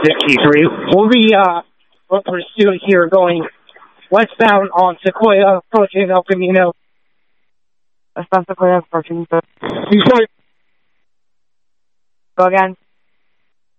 63. We'll be pursuing here going westbound on Sequoia, approaching El Camino. Westbound Sequoia, approaching. Detroit. Go again.